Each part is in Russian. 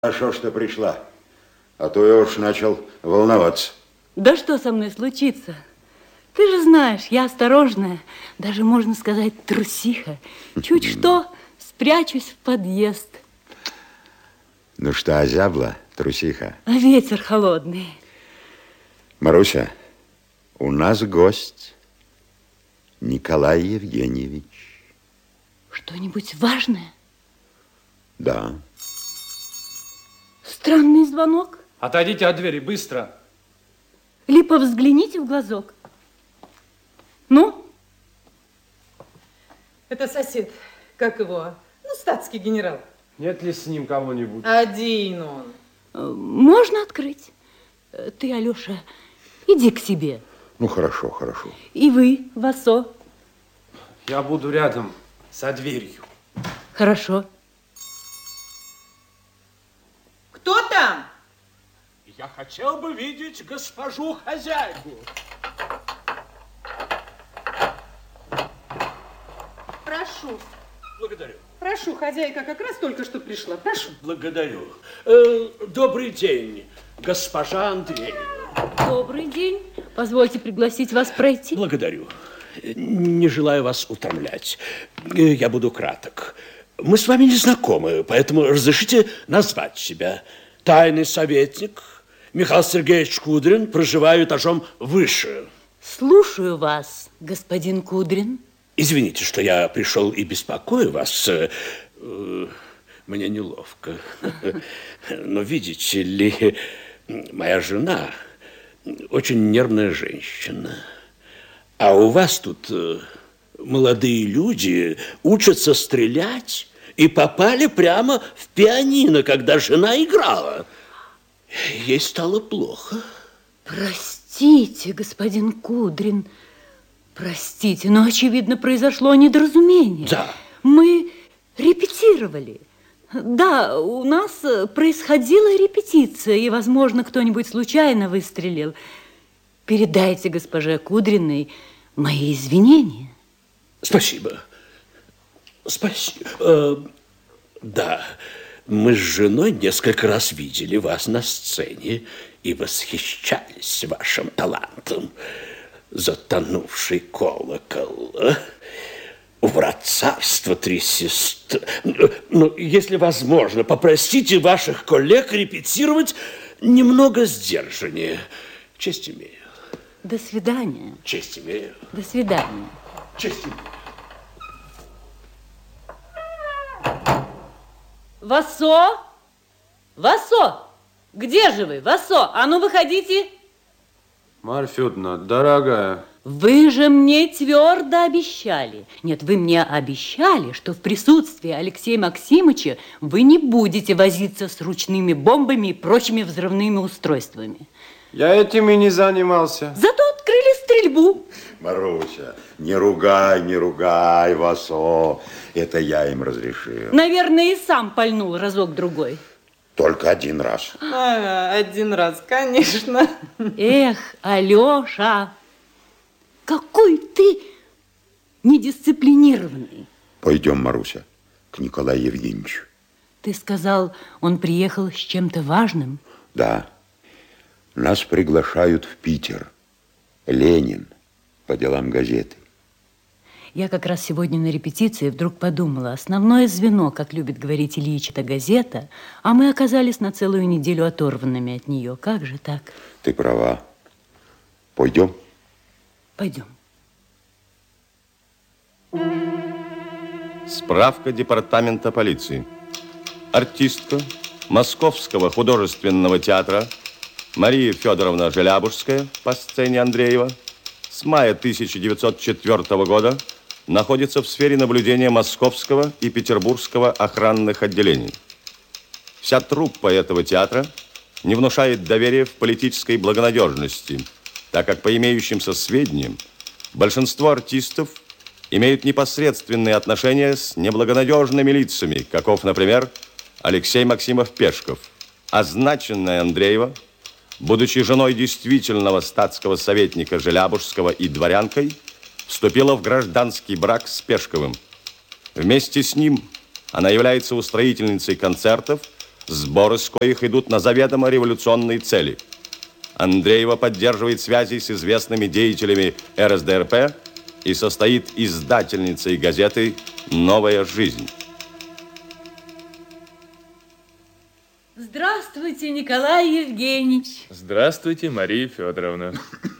Хорошо, что пришла, а то я уж начал волноваться. Да что со мной случится? Ты же знаешь, я осторожная, даже, можно сказать, трусиха. Чуть что, спрячусь в подъезд. Ну что, озябла, трусиха? А ветер холодный. Маруся, у нас гость Николай Евгеньевич. Что-нибудь важное? Да. Странный звонок. Отойдите от двери, быстро. Липа, взгляните в глазок. Ну? Это сосед. Как его? Ну, статский генерал. Нет ли с ним кого-нибудь? Один он. Можно открыть? Ты, Алёша, иди к себе. Ну, хорошо, хорошо. И вы, Васо. Я буду рядом, за дверью. Хорошо. Кто там? Я хотел бы видеть госпожу хозяйку. Прошу. Благодарю. Прошу, хозяйка как раз только что пришла. Прошу. Благодарю. Добрый день, госпожа Андреева. Добрый день. Позвольте пригласить вас пройти. Благодарю. Не желаю вас утомлять. Я буду краток. Мы с вами не знакомы, поэтому разрешите назвать себя. Тайный советник Михаил Сергеевич Кудрин, проживаю этажом выше. Слушаю вас, господин Кудрин. Извините, что я пришел и беспокою вас. Мне неловко. Но видите ли, моя жена очень нервная женщина. А у вас тут молодые люди учатся стрелять и попали прямо в пианино, когда жена играла. Ей стало плохо. Простите, господин Кудрин, простите, но, очевидно, произошло недоразумение. Да. Мы репетировали. Да, у нас происходила репетиция, и, возможно, кто-нибудь случайно выстрелил. Передайте госпоже Кудриной мои извинения. Спасибо. Спасибо. Да, мы с женой несколько раз видели вас на сцене и восхищались вашим талантом. Затонувший колокол. У врат царства три сестры. Ну, если возможно, попросите ваших коллег репетировать немного сдержаннее. Честь имею. До свидания. Честь имею. До свидания. Честь имею. Васо! Васо! Где же вы? Васо, а ну выходите! Марья Федоровна, дорогая. Вы же мне твердо обещали. Нет, вы мне обещали, что в присутствии Алексея Максимовича вы не будете возиться с ручными бомбами и прочими взрывными устройствами. Я этим и не занимался. Зато открыли стрельбу. Маруся, не ругай, Васо. Это я им разрешил. Наверное, и сам пальнул разок-другой. Только один раз. Один раз, конечно. Эх, Алёша, какой ты недисциплинированный. Пойдем, Маруся, к Николаю Евгеньевичу. Ты сказал, он приехал с чем-то важным? Да. Нас приглашают в Питер. Ленин по делам газеты. Я как раз сегодня на репетиции вдруг подумала, основное звено, как любит говорить Ильич, это газета, а мы оказались на целую неделю оторванными от нее. Как же так? Ты права. Пойдем? Пойдем. Справка департамента полиции. Артистка Московского художественного театра Мария Федоровна Желябужская по сцене Андреева с мая 1904 года находится в сфере наблюдения Московского и Петербургского охранных отделений. Вся труппа этого театра не внушает доверия в политической благонадежности, так как по имеющимся сведениям большинство артистов имеют непосредственные отношения с неблагонадежными лицами, каков, например, Алексей Максимов-Пешков. Означенная Андреева, будучи женой действительного статского советника Желябужского и дворянкой, вступила в гражданский брак с Пешковым. Вместе с ним она является устроительницей концертов сборы с коих идут на заведомо революционные цели. Андреева поддерживает связи с известными деятелями РСДРП и состоит издательницей газеты «Новая жизнь». Здравствуйте, Николай Евгеньевич. Здравствуйте, Мария Федоровна.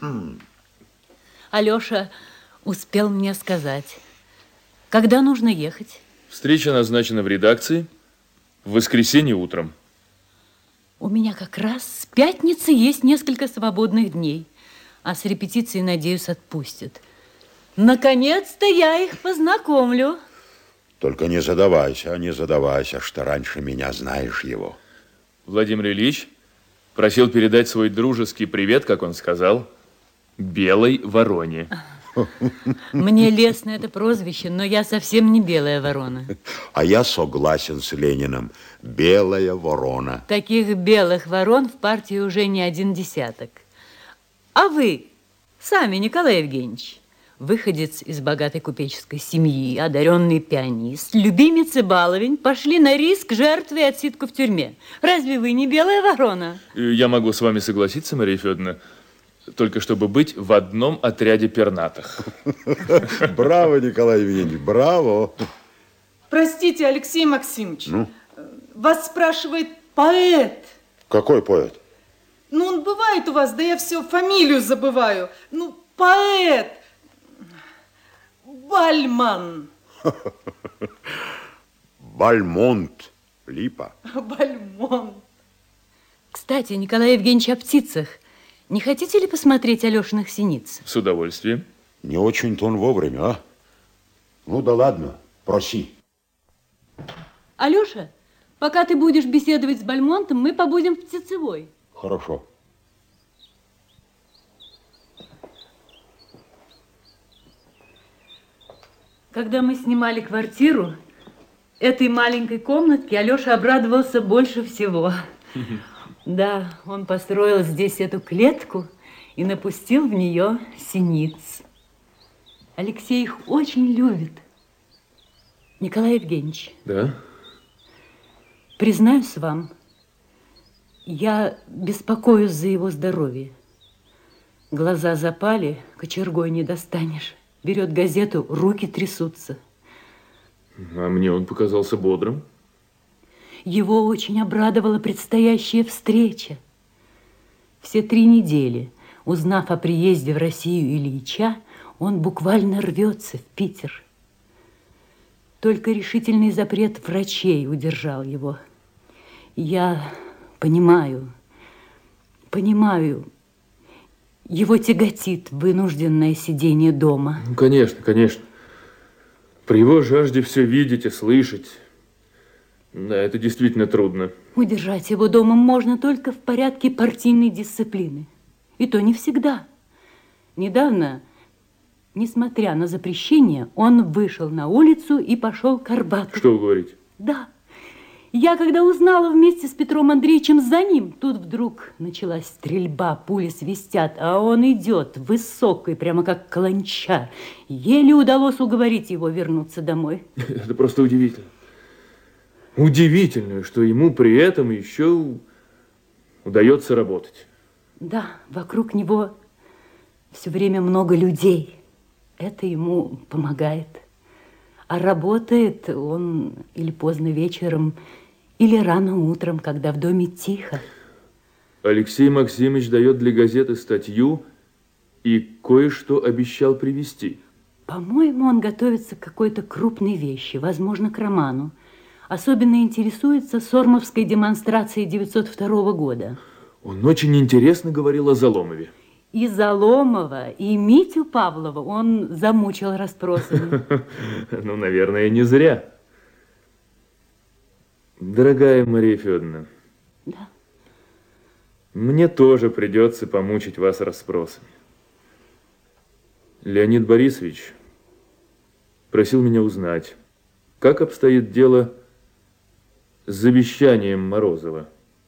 Алеша успел мне сказать, когда нужно ехать. Встреча назначена в редакции в воскресенье утром. У меня как раз с пятницы есть несколько свободных дней, а с репетицией, надеюсь, отпустят. Наконец-то я их познакомлю. Только не задавайся, что раньше меня знаешь его. Владимир Ильич просил передать свой дружеский привет, как он сказал, белой вороне. Мне лестно это прозвище, но я совсем не белая ворона. А я согласен с Лениным. Белая ворона. Таких белых ворон в партии уже не один десяток. А вы сами, Николай Евгеньевич, выходец из богатой купеческой семьи, одаренный пианист, любимец и баловень, пошли на риск жертвы и отсидку в тюрьме. Разве вы не белая ворона? Я могу с вами согласиться, Мария Федоровна, только чтобы быть в одном отряде пернатых. Браво, Николай Евгеньевич, браво. Простите, Алексей Максимович, вас спрашивает поэт. Какой поэт? Ну, он бывает у вас, да я все фамилию забываю. Ну, поэт. Бальман. Бальмонт. Липа. Бальмонт. Кстати, Николай Евгеньевич, о птицах. Не хотите ли посмотреть Алешиных синиц? С удовольствием. Не очень-то он вовремя, а? Ну да ладно, проси. Алеша, пока ты будешь беседовать с Бальмонтом, мы побудем в птицевой. Хорошо. Когда мы снимали квартиру, этой маленькой комнатке Алеша обрадовался больше всего. Да, он построил здесь эту клетку и напустил в нее синиц. Алексей их очень любит. Николай Евгеньевич. Да? Признаюсь вам, я беспокоюсь за его здоровье. Глаза запали, кочергой не достанешь. Берет газету, руки трясутся. А мне он показался бодрым. Его очень обрадовала предстоящая встреча. Все 3 недели, узнав о приезде в Россию Ильича, он буквально рвется в Питер. Только решительный запрет врачей удержал его. Я понимаю, его тяготит вынужденное сидение дома. Ну, конечно, конечно. При его жажде все видеть и слышать. Да, это действительно трудно. Удержать его дома можно только в порядке партийной дисциплины. И то не всегда. Недавно, несмотря на запрещение, он вышел на улицу и пошел к Арбату. Что вы говорите? Да. Я, когда узнала вместе с Петром Андреевичем за ним, тут вдруг началась стрельба, пули свистят, а он идет высокий, прямо как каланча. Еле удалось уговорить его вернуться домой. Это просто удивительно. Удивительно, что ему при этом еще удается работать. Да, вокруг него все время много людей. Это ему помогает. А работает он или поздно вечером, или рано утром, когда в доме тихо. Алексей Максимович дает для газеты статью и кое-что обещал привезти. По-моему, он готовится к какой-то крупной вещи, возможно, к роману. Особенно интересуется Сормовской демонстрацией 902 года. Он очень интересно говорил о Заломове. И Заломова, и Митю Павлова он замучил расспросами. Ну, наверное, не зря. Дорогая Мария Федоровна, Да. мне тоже придется помучить вас расспросами. Леонид Борисович просил меня узнать, как обстоит дело с завещанием Морозова.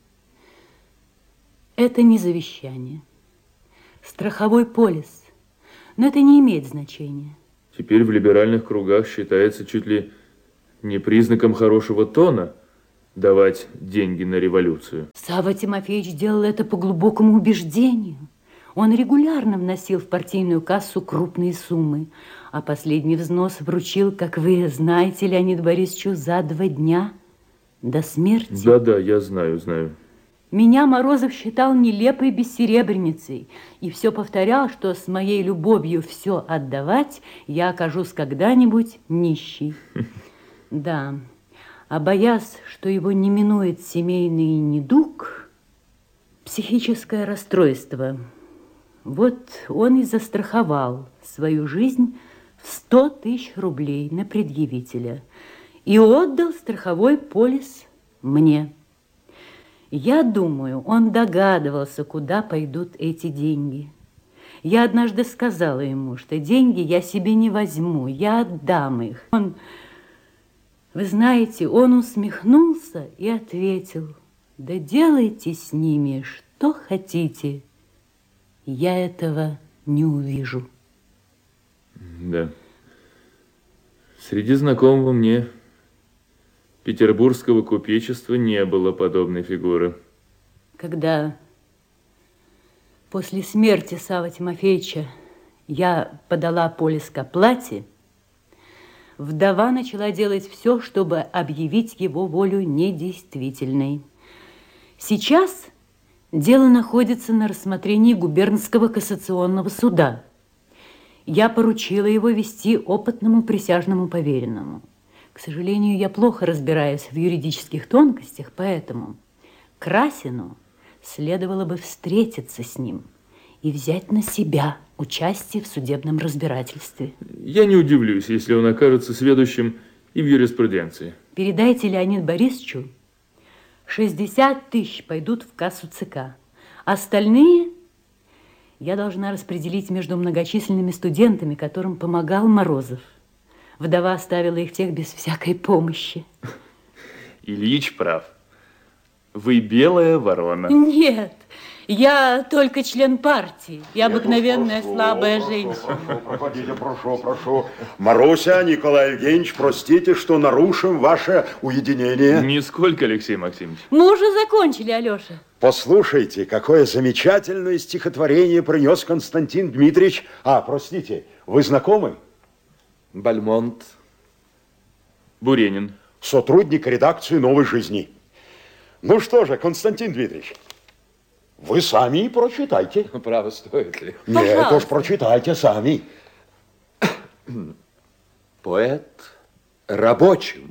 Это не завещание. Страховой полис. Но это не имеет значения. Теперь в либеральных кругах считается чуть ли не признаком хорошего тона давать деньги на революцию. Савва Тимофеевич делал это по глубокому убеждению. Он регулярно вносил в партийную кассу крупные суммы, а последний взнос вручил, как вы знаете, Леониду Борисовичу, за 2 дня до смерти. Да-да, я знаю. Меня Морозов считал нелепой бессеребренницей и все повторял, что с моей любовью все отдавать я окажусь когда-нибудь нищей. Да, а боясь, что его не минует семейный недуг, психическое расстройство, вот он и застраховал свою жизнь в 100 000 рублей на предъявителя и отдал страховой полис мне. Я думаю, он догадывался, куда пойдут эти деньги. Я однажды сказала ему, что деньги я себе не возьму, я отдам их. Вы знаете, он усмехнулся и ответил: да делайте с ними что хотите, я этого не увижу. Да. Среди знакомого мне петербургского купечества не было подобной фигуры. Когда после смерти Саввы Тимофеевича я подала полис к оплате, вдова начала делать все, чтобы объявить его волю недействительной. Сейчас дело находится на рассмотрении губернского кассационного суда. Я поручила его вести опытному присяжному поверенному. К сожалению, я плохо разбираюсь в юридических тонкостях, поэтому Красину следовало бы встретиться с ним и взять на себя участие в судебном разбирательстве. Я не удивлюсь, если он окажется сведущим и в юриспруденции. Передайте Леониду Борисовичу, 60 000 пойдут в кассу ЦК. Остальные я должна распределить между многочисленными студентами, которым помогал Морозов. Вдова оставила их всех без всякой помощи. Ильич прав. Вы белая ворона. Нет, я только член партии и обыкновенная слабая женщина. Проходите, прошу. Маруся, Николай Евгеньевич, простите, что нарушим ваше уединение. Нисколько, Алексей Максимович. Мы уже закончили, Алеша. Послушайте, какое замечательное стихотворение принес Константин Дмитриевич. Простите, вы знакомы? Бальмонт. Буренин. Сотрудник редакции «Новой жизни». Ну что же, Константин Дмитриевич, вы сами и прочитайте. Право, стоит ли? Нет, уж прочитайте сами. Поэт рабочему.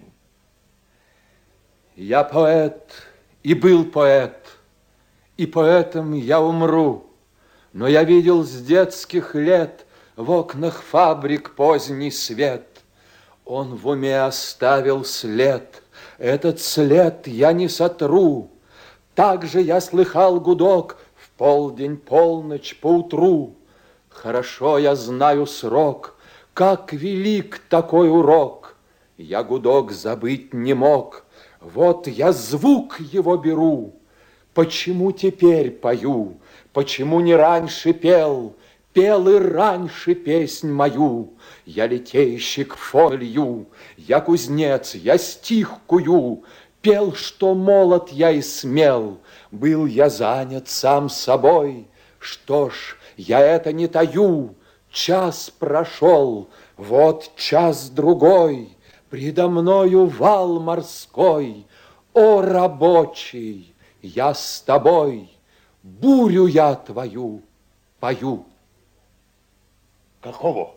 Я поэт и был поэт, и поэтом я умру. Но я видел с детских лет в окнах фабрик поздний свет. Он в уме оставил след. Этот след я не сотру. Также я слыхал гудок в полдень, полночь, поутру. Хорошо я знаю срок, как велик такой урок. Я гудок забыть не мог. Вот я звук его беру. Почему теперь пою? Почему не раньше пел? Пел и раньше песнь мою. Я литейщик фолью, я кузнец, я стих кую. Пел, что молод я и смел, был я занят сам собой. Что ж, я это не таю. Час прошел, вот час другой. Предо мною вал морской. О, рабочий, я с тобой, бурю я твою пою. Какого,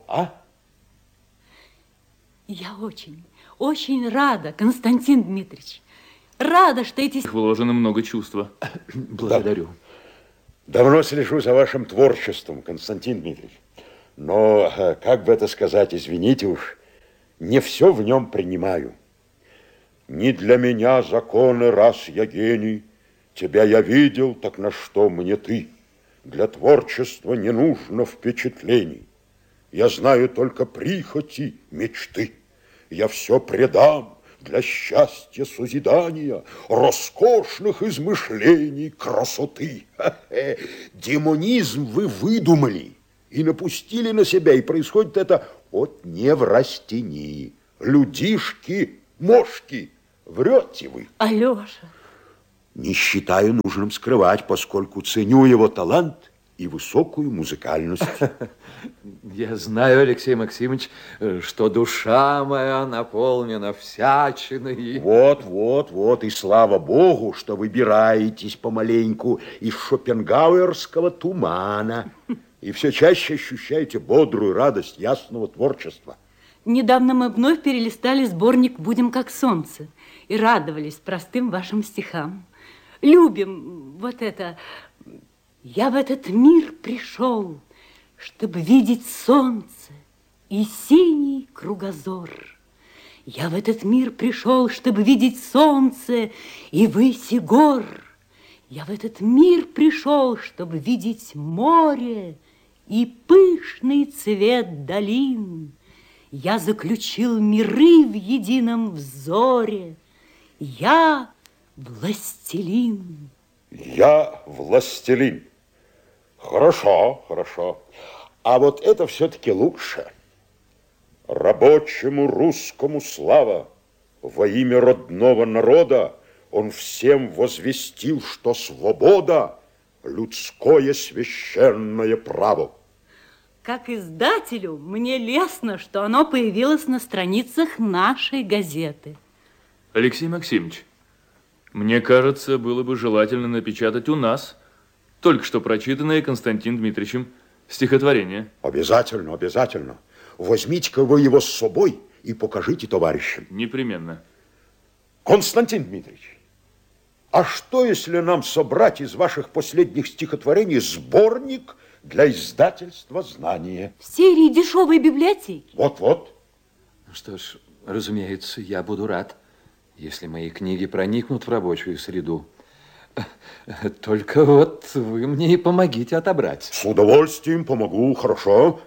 Я очень рада, Константин Дмитриевич. Рада, что эти... Вложено много чувства. Благодарю. Давно слежу за вашим творчеством, Константин Дмитриевич. Но, как бы это сказать, извините уж, не все в нем принимаю. Не для меня законы, раз я гений. Тебя я видел, так на что мне ты? Для творчества не нужно впечатлений. Я знаю только прихоти, мечты. Я все предам для счастья созидания, роскошных измышлений, красоты. Демонизм вы выдумали и напустили на себя, и происходит это от неврастении. Людишки, мошки, Врете вы. Алёша. Не считаю нужным скрывать, поскольку ценю его талант и высокую музыкальность. Я знаю, Алексей Максимович, что душа моя наполнена всячиной. Вот, и слава Богу, что выбираетесь помаленьку из шопенгауэрского тумана и все чаще ощущаете бодрую радость ясного творчества. Недавно мы вновь перелистали сборник «Будем как солнце» и радовались простым вашим стихам. Любим вот это... Я в этот мир пришел, чтобы видеть солнце и синий кругозор. Я в этот мир пришел, чтобы видеть солнце и выси гор. Я в этот мир пришел, чтобы видеть море и пышный цвет долин. Я заключил миры в едином взоре. Я властелин. Я властелин. Хорошо. А вот это все-таки лучше. Рабочему русскому слава, во имя родного народа он всем возвестил, что свобода – людское священное право. Как издателю мне лестно, что оно появилось на страницах нашей газеты. Алексей Максимович, мне кажется, было бы желательно напечатать у нас только что прочитанное Константином Дмитриевичем стихотворение. Обязательно. Возьмите-ка вы его с собой и покажите товарищам. Непременно. Константин Дмитриевич, а что, если нам собрать из ваших последних стихотворений сборник для издательства «Знания»? В серии дешевой библиотеки. Вот. Что ж, разумеется, я буду рад, если мои книги проникнут в рабочую среду. Только вот вы мне и помогите отобрать. С удовольствием помогу, хорошо.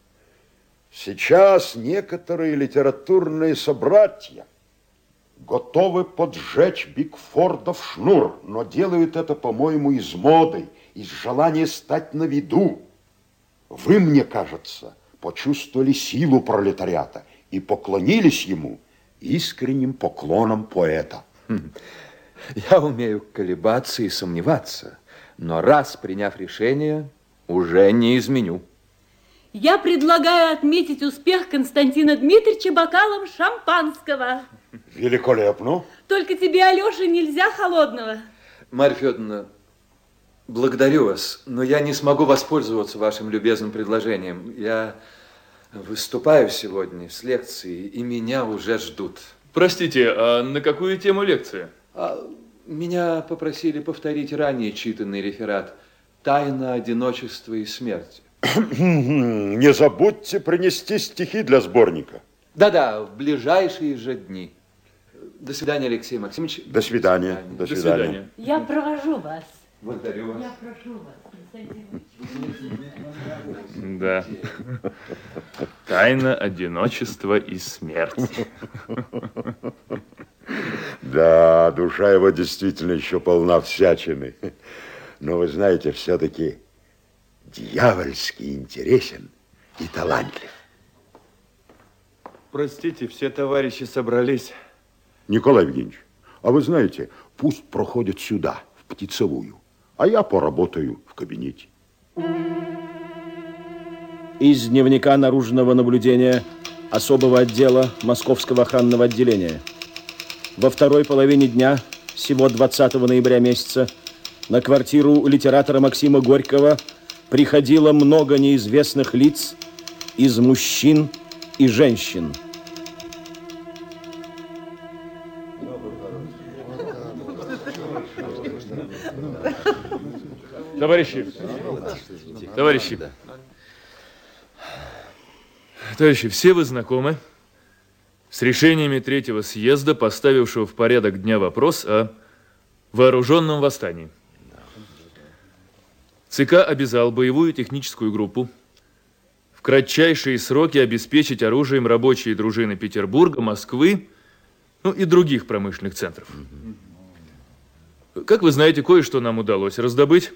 Сейчас некоторые литературные собратья готовы поджечь Бигфордов шнур, но делают это, по-моему, из моды, из желания стать на виду. Вы, мне кажется, почувствовали силу пролетариата и поклонились ему искренним поклоном поэта. Я умею колебаться и сомневаться, но раз приняв решение, уже не изменю. Я предлагаю отметить успех Константина Дмитриевича бокалом шампанского. Великолепно. Только тебе, Алёша, нельзя холодного. Марья Федоровна, благодарю вас, но я не смогу воспользоваться вашим любезным предложением. Я выступаю сегодня с лекцией, и меня уже ждут. Простите, а на какую тему лекция? Меня попросили повторить ранее читанный реферат «Тайна одиночества и смерти». Не забудьте принести стихи для сборника. Да-да, в ближайшие же дни. До свидания, Алексей Максимович. До свидания. До свидания. Я провожу вас. Благодарю вас. Я прошу вас, Константин Ильич. Да. Тайна одиночества и смерти. Да, душа его действительно еще полна всячины. Но вы знаете, все-таки дьявольски интересен и талантлив. Простите, все товарищи собрались. Николай Евгеньевич, а вы знаете, пусть проходят сюда, в птицевую, а я поработаю в кабинете. Из дневника наружного наблюдения особого отдела Московского охранного отделения. Во второй половине дня, сего 20 ноября месяца, на квартиру литератора Максима Горького приходило много неизвестных лиц из мужчин и женщин. Товарищи, все вы знакомы с решениями Третьего съезда, поставившего в порядок дня вопрос о вооруженном восстании. ЦК обязал боевую техническую группу в кратчайшие сроки обеспечить оружием рабочие дружины Петербурга, Москвы, и других промышленных центров. Как вы знаете, кое-что нам удалось раздобыть.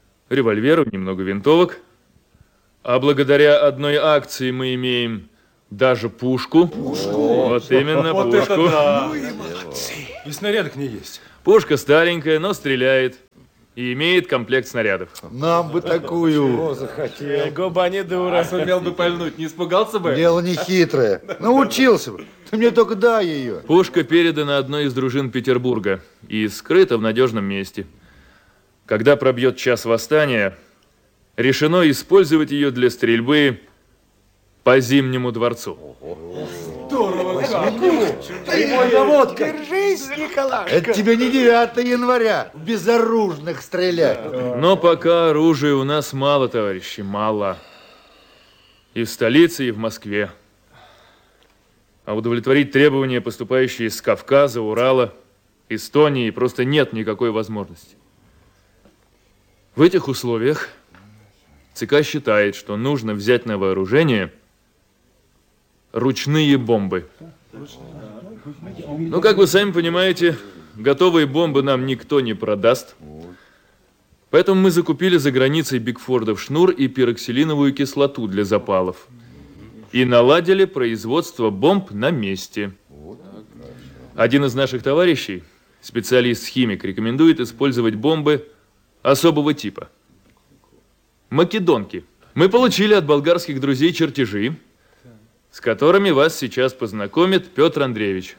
Револьверы, немного винтовок. А благодаря одной акции мы имеем даже пушку. Вот именно, пушку. И снарядок не есть. Пушка старенькая, но стреляет. И имеет комплект снарядов. Нам бы такую. Губа не дура. Сумел бы пальнуть, не испугался бы? Дело не хитрое. Научился бы. Ты мне только дай ее. Пушка передана одной из дружин Петербурга и скрыта в надежном месте. Когда пробьет час восстания, решено использовать ее для стрельбы по Зимнему дворцу. Держись, Николай. Это тебе не 9 января в безоружных стрелять. Но пока оружия у нас мало, товарищи, мало. И в столице, и в Москве. А удовлетворить требования, поступающие из Кавказа, Урала, Эстонии, просто нет никакой возможности. В этих условиях ЦК считает, что нужно взять на вооружение ручные бомбы. Ну, как вы сами понимаете, готовые бомбы нам никто не продаст. Поэтому мы закупили за границей Бигфордов шнур и пироксилиновую кислоту для запалов. И наладили производство бомб на месте. Один из наших товарищей, специалист-химик, рекомендует использовать бомбы особого типа. Македонки. Мы получили от болгарских друзей чертежи, с которыми вас сейчас познакомит Петр Андреевич.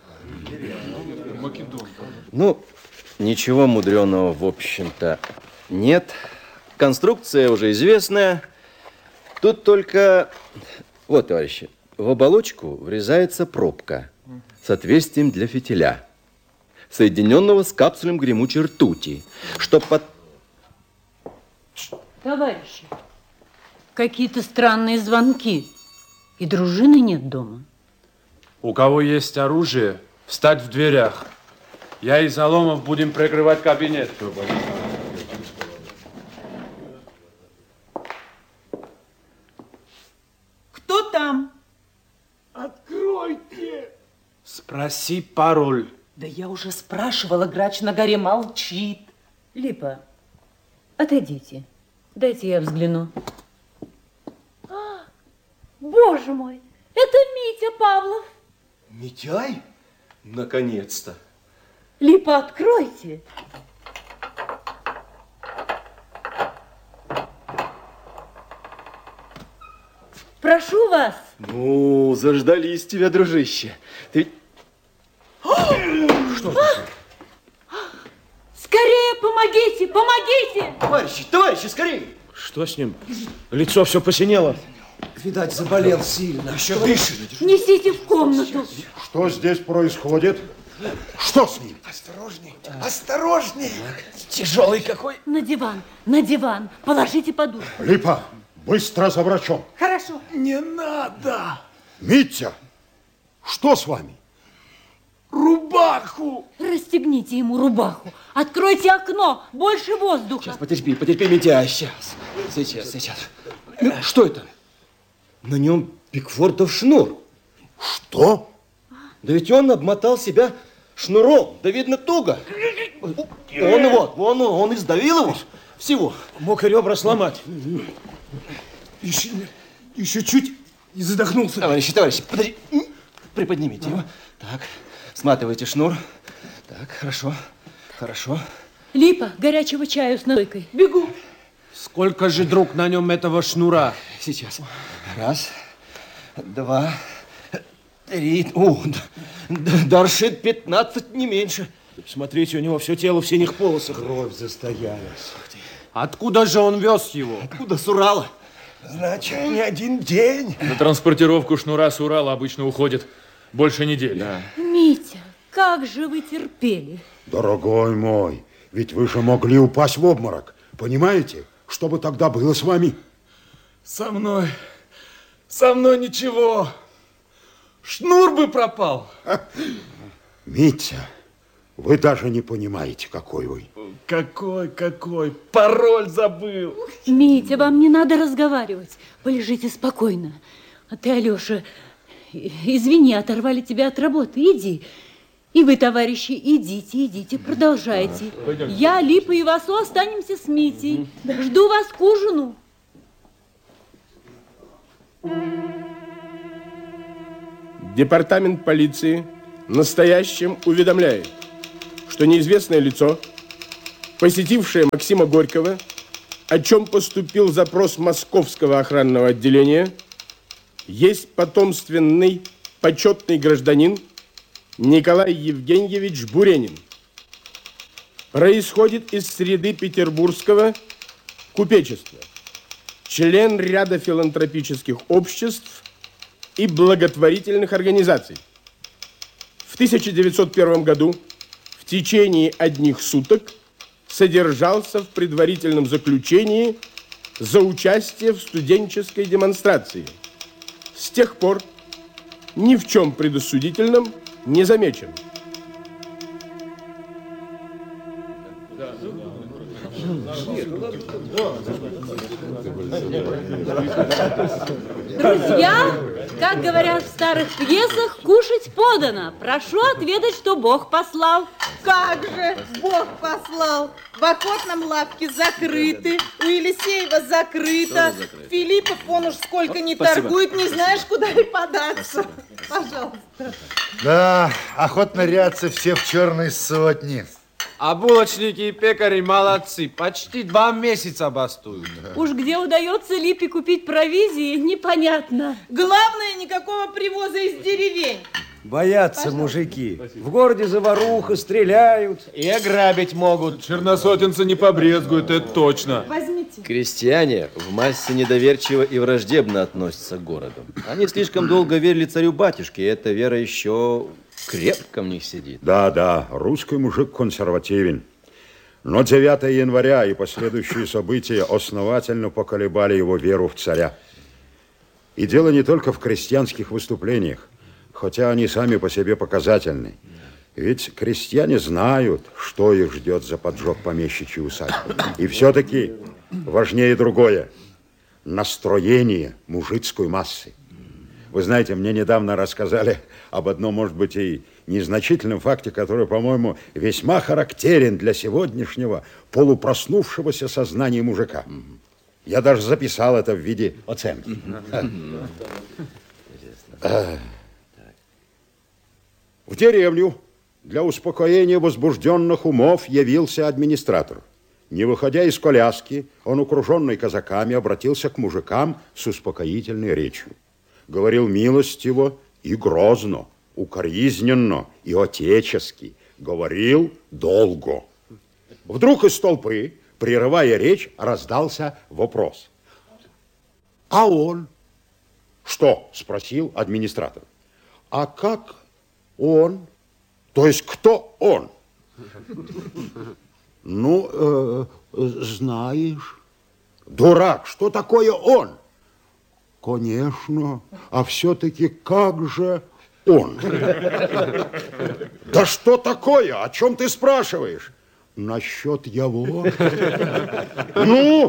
Ну, ничего мудреного, в общем-то, нет. Конструкция уже известная. Тут только... Вот, товарищи, в оболочку врезается пробка с отверстием для фитиля, соединенного с капсулем гремучей ртути, что под... Товарищи, какие-то странные звонки. И дружины нет дома. У кого есть оружие, встать в дверях. Я и Заломов будем прикрывать кабинет. Кто там? Откройте! Спроси пароль. Да я уже спрашивала, грач на горе молчит. Липа, отойдите. Дайте я взгляну. Боже мой, это Митя Павлов. Митяй? Наконец-то. Липа, откройте. Прошу вас. Ну, заждались тебя, дружище. Ты... Что? Скорее, помогите, помогите! Товарищи, скорее! Что с ним? Лицо все посинело. Видать, заболел сильно. Еще дышит. Несите в комнату. Что здесь происходит? Что с ним? Осторожней. Тяжелый какой. На диван. Положите подушку. Липа, быстро за врачом. Хорошо. Не надо. Митя, что с вами? Рубаху. Расстегните ему рубаху. Откройте окно. Больше воздуха. Сейчас, потерпи, Митя. Сейчас. Что это? На нем Бигфордов шнур. Что? Да ведь он обмотал себя шнуром. Да видно туго. Он и сдавил его всего. Мог и ребра сломать. Еще чуть и задохнулся. Товарищи, подожди. Приподнимите его. Так, сматывайте шнур. Так, хорошо. Липа, горячего чаю с настойкой. Бегу. Сколько же, друг, на нем этого шнура? Сейчас. 1, 2, 3. Доршит 15, не меньше. Смотрите, у него все тело в синих полосах. Кровь застоялась. Откуда же он вез его? Откуда? С Урала. Значит, не один день. На транспортировку шнура с Урала обычно уходит больше недели. Да. Митя, как же вы терпели? Дорогой мой, ведь вы же могли упасть в обморок. Понимаете, что бы тогда было с вами? Со мной ничего. Шнур бы пропал. Митя, вы даже не понимаете, какой вы. Какой? Пароль забыл. Митя, вам не надо разговаривать. Полежите спокойно. А ты, Алеша, извини, оторвали тебя от работы. Иди. И вы, товарищи, идите, продолжайте. Я, Липа и Васо останемся с Митей. Жду вас к ужину. Департамент полиции настоящим уведомляет, что неизвестное лицо, посетившее Максима Горького, о чем поступил запрос Московского охранного отделения, есть потомственный почетный гражданин Николай Евгеньевич Буренин. Происходит из среды петербургского купечества, член ряда филантропических обществ и благотворительных организаций. В 1901 году в течение одних суток содержался в предварительном заключении за участие в студенческой демонстрации. С тех пор ни в чем предосудительном не замечен. Друзья, как говорят в старых пьесах, кушать подано. Прошу отведать, что Бог послал. Как же Бог послал? В охотном лавке закрыты, у Елисеева закрыто. Филиппов, он уж сколько не торгует, не знаешь, куда и податься. Пожалуйста. Да, охотно рядятся все в черной сотне. А булочники и пекари молодцы. Почти 2 месяца бастуют. Уж где удается Липе купить провизии, непонятно. Главное, никакого привоза из деревень. Боятся мужики. В городе заваруха, стреляют. И ограбить могут. Черносотенцы не побрезгуют, это точно. Возьмите. Крестьяне в массе недоверчиво и враждебно относятся к городу. Они слишком долго верили царю-батюшке, и эта вера еще крепко в них сидит. Да, русский мужик консервативен. Но 9 января и последующие события основательно поколебали его веру в царя. И дело не только в крестьянских выступлениях, хотя они сами по себе показательны. Ведь крестьяне знают, что их ждет за поджог помещичьей усадьбы. И все-таки важнее другое – настроение мужицкой массы. Вы знаете, мне недавно рассказали об одном, может быть, и незначительном факте, который, по-моему, весьма характерен для сегодняшнего полупроснувшегося сознания мужика. Я даже записал это в виде оценки. В деревню для успокоения возбужденных умов явился администратор. Не выходя из коляски, он, окруженный казаками, обратился к мужикам с успокоительной речью. Говорил милостиво и грозно, укоризненно и отечески. Говорил долго. Вдруг из толпы, прерывая речь, раздался вопрос. А он? Что? Спросил администратор. А как он? То есть кто он? Ну, знаешь. Дурак, что такое он? Конечно, а все-таки как же он? Да что такое? О чем ты спрашиваешь? Насчет его? Ну,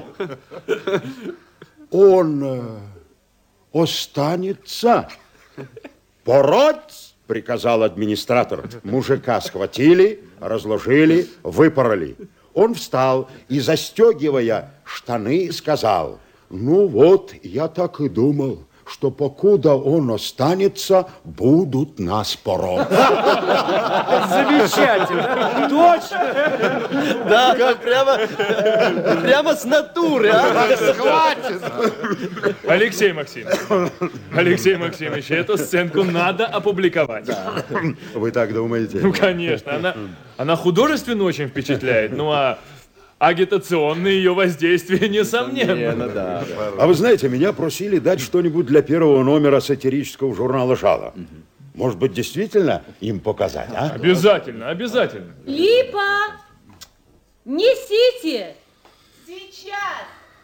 он останется. Пороть, приказал администратор. Мужика схватили, разложили, выпороли. Он встал и, застегивая штаны, сказал: ну вот, я так и думал, что покуда он останется, будут нас пороть. Замечательно. Точно. Да, как прямо с натуры, а? Схвачен. Алексей Максимович, эту сценку надо опубликовать. Да. Вы так думаете? Ну, конечно, она художественно очень впечатляет, ну а агитационное ее воздействие несомненно. Да. А вы знаете, меня просили дать что-нибудь для первого номера сатирического журнала «Жало». Может быть, действительно им показать, а? Обязательно. Липа, несите. Сейчас.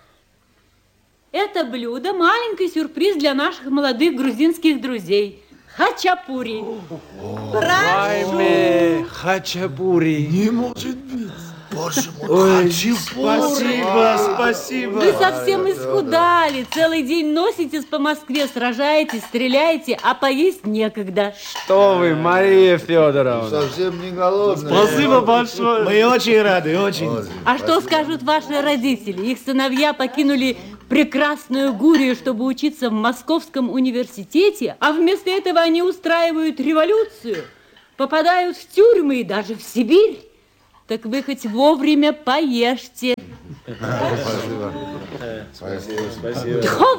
Это блюдо – маленький сюрприз для наших молодых грузинских друзей. Хачапури. Прошу. Хачапури. Не может быть. Боже мой, спасибо. Вы совсем исхудали. Целый день носитесь по Москве, сражаетесь, стреляете, а поесть некогда. Что вы, Мария Федоровна? Совсем не голодный. Спасибо большое. Мы очень рады, очень. А что скажут ваши родители? Их сыновья покинули прекрасную Гурию, чтобы учиться в Московском университете, а вместо этого они устраивают революцию, попадают в тюрьмы и даже в Сибирь. Так вы хоть вовремя поешьте. Спасибо.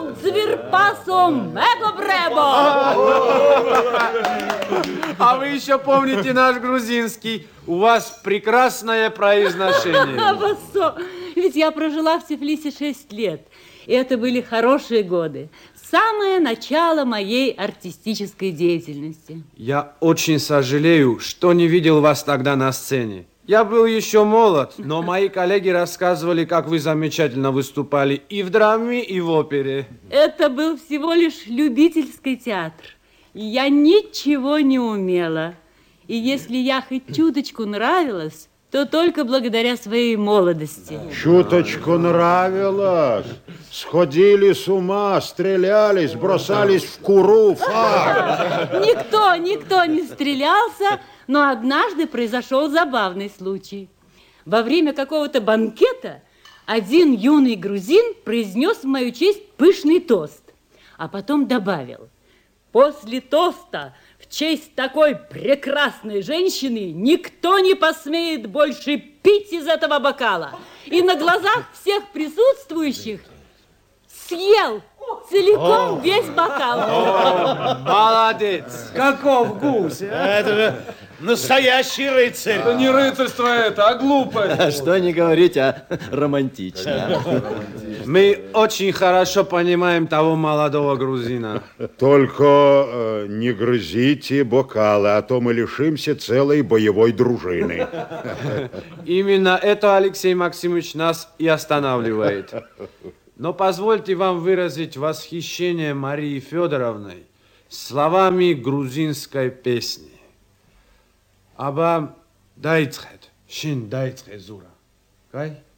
А вы еще помните наш грузинский? У вас прекрасное произношение. Ведь я прожила в Тифлисе 6 лет. И это были хорошие годы. Самое начало моей артистической деятельности. Я очень сожалею, что не видел вас тогда на сцене. Я был еще молод, но мои коллеги рассказывали, как вы замечательно выступали и в драме, и в опере. Это был всего лишь любительский театр. И я ничего не умела. И если я хоть чуточку нравилась, то только благодаря своей молодости. Чуточку нравилось. Сходили с ума, стрелялись, бросались в куру, Никто не стрелялся, но однажды произошел забавный случай. Во время какого-то банкета один юный грузин произнес в мою честь пышный тост, а потом добавил: после тоста в честь такой прекрасной женщины никто не посмеет больше пить из этого бокала. И на глазах всех присутствующих съел целиком весь бокал. Молодец! Каков гусь, а? Это же настоящий рыцарь. Это не рыцарство это, а глупость. Что не говорить, а романтично. Мы очень хорошо понимаем того молодого грузина. Только не грызите бокалы, а то мы лишимся целой боевой дружины. Именно это, Алексей Максимович, нас и останавливает. Но позвольте вам выразить восхищение Марии Федоровной словами грузинской песни. Аба дайцхет, шин дайцхе зура. Кай?